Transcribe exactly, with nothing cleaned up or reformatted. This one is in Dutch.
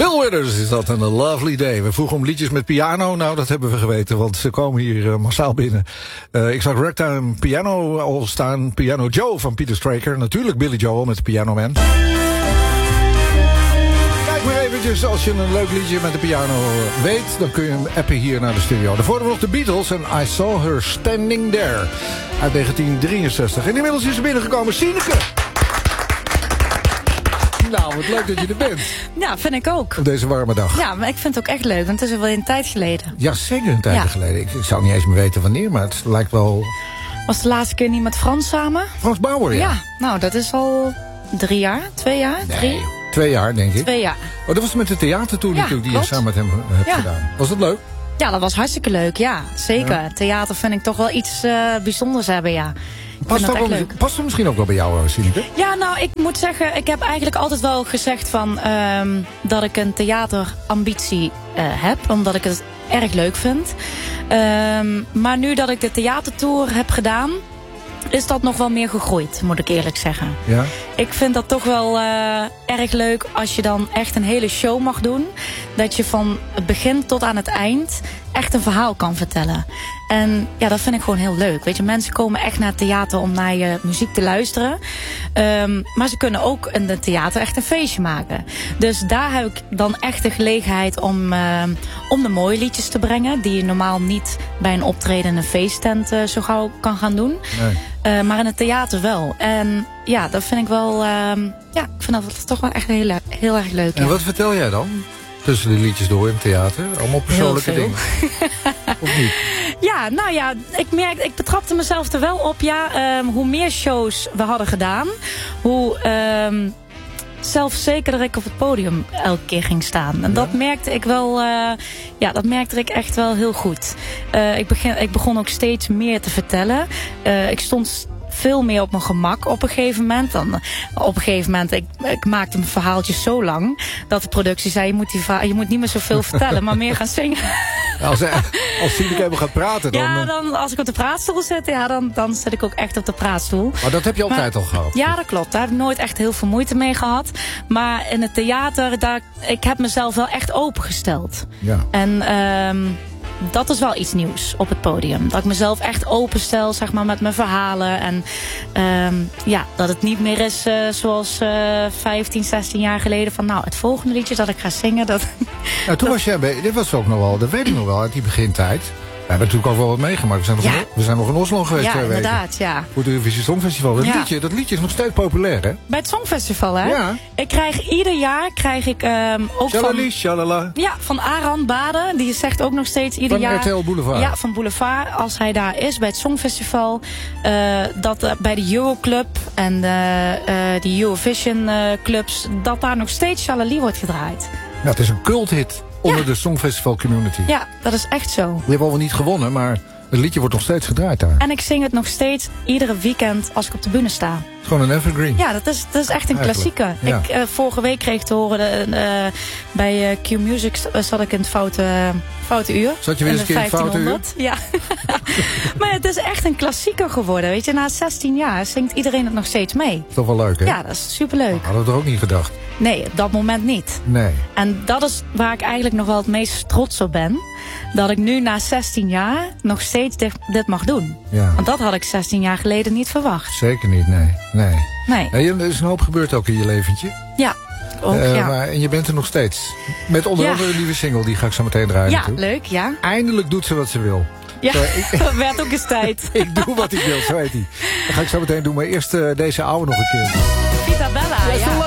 Bill Withers is dat, een lovely day. We vroegen om liedjes met piano. Nou, dat hebben we geweten, want ze komen hier uh, massaal binnen. Uh, ik zag Ragtime Piano al staan. Piano Joe van Peter Straker. Natuurlijk Billy Joel met de Piano Man. Kijk maar eventjes, als je een leuk liedje met de piano weet, dan kun je hem appen hier naar de studio. Daarvoor hebben we nog de Beatles en I Saw Her Standing There uit negentien drieënzestig. En inmiddels is er binnengekomen Sineke. Nou, wat leuk dat je er bent. Ja, vind ik ook. Op deze warme dag. Ja, maar ik vind het ook echt leuk, want het is wel een tijd geleden. Ja, zeker een tijd ja. geleden. Ik, ik zou niet eens meer weten wanneer, maar het lijkt wel... Was de laatste keer niet met Frans samen? Frans Bauer, ja. Ja, nou, dat is al drie jaar, twee jaar, nee, drie? Twee jaar, denk ik. Twee jaar. Oh, dat was met de theatertour ja, natuurlijk, die klopt. je samen met hem hebt ja. gedaan. Was dat leuk? Ja, dat was hartstikke leuk, ja. Zeker. Ja. Theater vind ik toch wel iets uh, bijzonders hebben, ja. Past dat, wel, past dat misschien ook wel bij jou, Sineke? Ja, nou, ik moet zeggen, ik heb eigenlijk altijd wel gezegd van um, dat ik een theaterambitie uh, heb, omdat ik het erg leuk vind. Um, maar nu dat ik de theatertour heb gedaan, is dat nog wel meer gegroeid, moet ik eerlijk zeggen. Ja? Ik vind dat toch wel uh, erg leuk als je dan echt een hele show mag doen. Dat je van het begin tot aan het eind echt een verhaal kan vertellen. En ja, dat vind ik gewoon heel leuk. Weet je, mensen komen echt naar het theater om naar je muziek te luisteren. Um, maar ze kunnen ook in het theater echt een feestje maken. Dus daar heb ik dan echt de gelegenheid om, uh, om de mooie liedjes te brengen. Die je normaal niet bij een optreden in een feesttent uh, zo gauw kan gaan doen. Nee. Uh, maar in het theater wel. En ja, dat vind ik wel... Uh, ja, ik vind dat toch wel echt heel, heel erg leuk. En ja. wat vertel jij dan? Tussen de liedjes door in het theater? Allemaal persoonlijke dingen. Of niet? Ja, nou ja, ik merk, ik betrapte mezelf er wel op. Ja, um, hoe meer shows we hadden gedaan, hoe um, zelfzekerder ik op het podium elke keer ging staan. En ja. dat merkte ik wel, uh, ja, dat merkte ik echt wel heel goed. Uh, ik, begin, ik begon ook steeds meer te vertellen. Uh, ik stond veel meer op mijn gemak op een gegeven moment. Dan, op een gegeven moment, ik, ik maakte mijn verhaaltjes zo lang dat de productie zei, je moet, die va- je moet niet meer zoveel vertellen, maar meer gaan zingen. Als, als Sineke helemaal gaat praten, dan... Ja, dan, als ik op de praatstoel zit, ja, dan, dan zit ik ook echt op de praatstoel. Maar dat heb je altijd maar, al gehad? Ja, dat klopt. Daar heb ik nooit echt heel veel moeite mee gehad. Maar in het theater, daar, ik heb mezelf wel echt opengesteld. Ja. En... Um, dat is wel iets nieuws op het podium. Dat ik mezelf echt openstel, zeg maar, met mijn verhalen. En um, ja, dat het niet meer is uh, zoals uh, vijftien, zestien jaar geleden. Van nou, het volgende liedje dat ik ga zingen. Dat, nou, toen dat... was jij bij, dit was ook nog wel, dat weet ik nog wel, uit die begintijd. We hebben natuurlijk ook wel wat meegemaakt. We zijn nog, ja. in, we zijn nog in Oslo geweest ja, twee weken. Ja, inderdaad, ja. Voor het Eurovisie Songfestival. Dat, ja. liedje, dat liedje is nog steeds populair, hè? Bij het Songfestival, hè? Ja. Ik krijg ieder jaar, krijg ik um, ook Shalali, van... shalala. Ja, van Aran Baden. Die zegt ook nog steeds ieder van jaar... Van R T L Boulevard. Ja, van Boulevard. Als hij daar is bij het Songfestival. Uh, dat uh, bij de Euroclub en de, uh, die Eurovision uh, clubs... dat daar nog steeds Shalali wordt gedraaid. Ja, het is een culthit onder ja. de Songfestival community. Ja, dat is echt zo. Die hebben al niet gewonnen, maar het liedje wordt nog steeds gedraaid daar. En ik zing het nog steeds iedere weekend als ik op de bühne sta. Het is gewoon een evergreen. Ja, dat is, dat is echt een klassieker. Ja. Ik, uh, vorige week kreeg te horen, uh, bij uh, Q Music zat ik in het foute, uh, foute uur. Zat je weer eens een keer in het foute uur? Ja. Maar het is echt een klassieker geworden. Weet je, na zestien jaar zingt iedereen het nog steeds mee. Dat is toch wel leuk, hè? Ja, dat is superleuk. Dat hadden we er ook niet gedacht. Nee, op dat moment niet. Nee. En dat is waar ik eigenlijk nog wel het meest trots op ben. Dat ik nu na zestien jaar nog steeds dit, dit mag doen. Ja. Want dat had ik zestien jaar geleden niet verwacht. Zeker niet, nee. nee. nee. nee er is een hoop gebeurd ook in je leventje. Ja, ook, uh, ja. Maar, en je bent er nog steeds. Met onder andere ja. een nieuwe single, die ga ik zo meteen draaien. Ja, toe. leuk, ja. Eindelijk doet ze wat ze wil. Ja, zo, ik, dat werd ook eens tijd. Ik doe wat ik wil, zo heet hij. Dat ga ik zo meteen doen, maar eerst uh, deze oude nog een keer. Vita Bella, ja. ja.